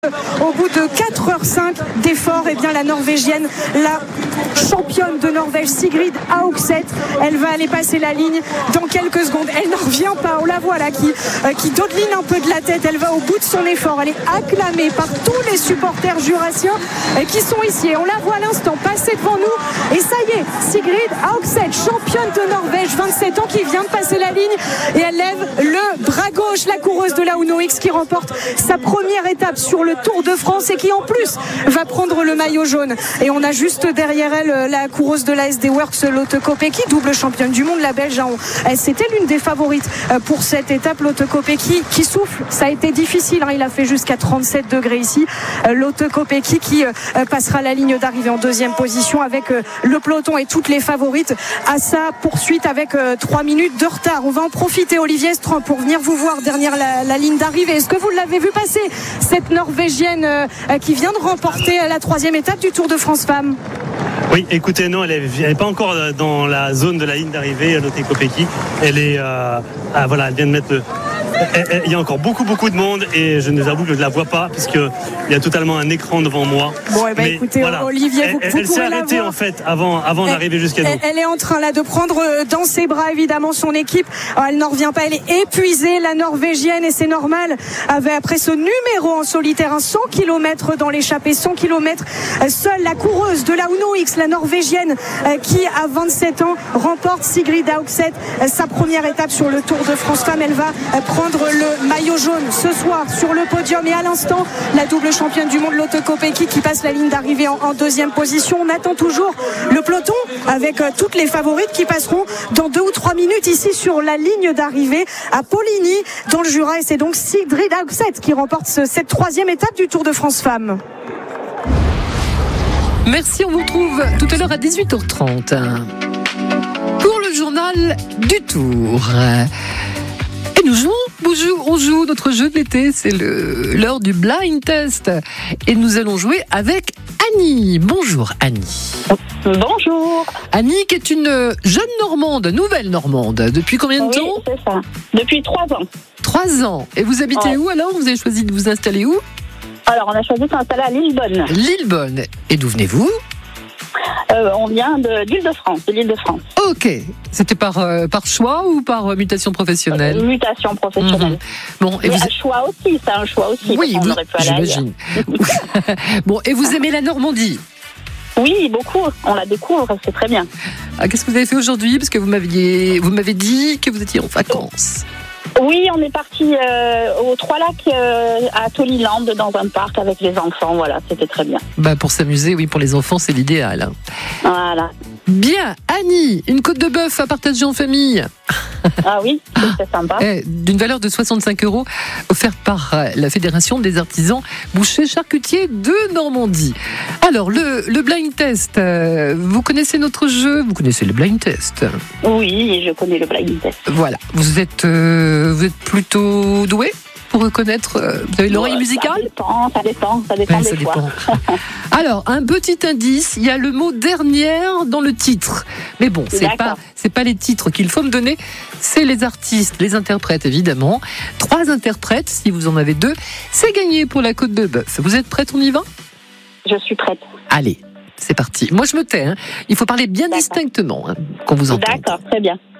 Au bout de 4h05 d'efforts, eh bien la Norvégienne, la championne de Norvège Sigrid Haugset, elle va aller passer la ligne dans quelques secondes. Elle n'en revient pas, on la voit là qui dodeline un peu de la tête. Elle va au bout de son effort, elle est acclamée par tous les supporters jurassiens qui sont ici. Et on la voit à l'instant passer devant nous. Et ça y est, Sigrid Haugset, championne de Norvège, 27 ans, qui vient de passer la ligne. Et elle lève le bras gauche, la coureuse de la Uno X qui remporte sa première étape sur le Tour de France et qui en plus va prendre le maillot jaune. Et on a juste derrière elle la coureuse de la SD Works, Lotte Kopecky, double championne du monde, la Belge. C'était l'une des favorites pour cette étape. Lotte Kopecky qui souffle, ça a été difficile, il a fait jusqu'à 37 degrés ici. Lotte Kopecky qui passera la ligne d'arrivée en deuxième position avec le peloton et toutes les favorites à sa poursuite avec 3 minutes de retard. On va en profiter, Olivier Estran, pour venir vous voir derrière la ligne d'arrivée. Est-ce que vous l'avez vu passer, cette Norvégienne qui vient de remporter la 3e étape du Tour de France Femmes? Oui, écoutez, non, elle n'est pas encore dans la zone de la ligne d'arrivée, Lotte Kopecky. Elle est, elle vient de mettre il y a encore beaucoup de monde et je ne vous avoue que je ne la vois pas puisqu'il y a totalement un écran devant moi. Bon, écoutez, voilà. Olivier, elle s'est arrêtée en fait avant d'arriver jusqu'à nous. Elle est en train là de prendre dans ses bras évidemment son équipe. Elle n'en revient pas, elle est épuisée, la Norvégienne, et c'est normal. Après ce numéro en solitaire, 100 km dans l'échappée, 100 km, seule la coureuse de la Uno X, la Norvégienne, qui à 27 ans remporte, Sigrid Haugset, sa première étape sur le Tour de France Femmes. Elle va prendre le maillot jaune ce soir sur le podium, et à l'instant la double championne du monde Lotte Kopecky qui passe la ligne d'arrivée en deuxième position. On attend toujours le peloton avec toutes les favorites qui passeront dans 2 ou 3 minutes ici sur la ligne d'arrivée à Poligny dans le Jura, et c'est donc Sigrid Haugset qui remporte cette 3e étape du Tour de France Femmes. Merci, on vous retrouve tout à l'heure à 18h30 pour le journal du Tour. Et nous jouons, on joue notre jeu de l'été, c'est l'heure du blind test. Et nous allons jouer avec Annie. Bonjour Annie. Bonjour. Annie qui est une jeune Normande, nouvelle Normande. Depuis combien de temps ? Oui, c'est ça. Depuis 3 ans. 3 ans. Et vous habitez où alors ? Vous avez choisi de vous installer où ? Alors, on a choisi de s'installer à Lillebonne. Lillebonne. Et d'où venez-vous ? On vient de l'Île-de-France. Ok. C'était par choix ou par mutation professionnelle ? Mutation professionnelle. Bon, et un choix aussi, c'est un choix aussi. Oui, j'imagine. Bon, et vous aimez la Normandie ? Oui, beaucoup. On la découvre, c'est très bien. Qu'est-ce que vous avez fait aujourd'hui ? Parce que vous m'avez dit que vous étiez en vacances. Oui, on est parti aux Trois Lacs à Toliland dans un parc avec les enfants. Voilà, c'était très bien. Pour s'amuser, oui, pour les enfants, c'est l'idéal. Voilà. Bien, Annie, une côte de bœuf à partager en famille. Ah oui, c'est sympa. D'une valeur de 65 €, offerte par la Fédération des artisans bouchers charcutiers de Normandie. Alors, le blind test, vous connaissez notre jeu ? Vous connaissez le blind test ? Oui, je connais le blind test. Voilà, vous êtes plutôt doué pour reconnaître, vous avez l'oreille musicale ? Ça dépend des fois. Alors, un petit indice, il y a le mot dernière dans le titre. Mais bon, c'est pas les titres qu'il faut me donner, c'est les artistes, les interprètes évidemment. 3 interprètes, si vous en avez 2, c'est gagné pour la côte de bœuf. Vous êtes prête, on y va ? Je suis prête. Allez, c'est parti. Moi je me tais, il faut parler bien distinctement, qu'on vous entende. D'accord, très bien.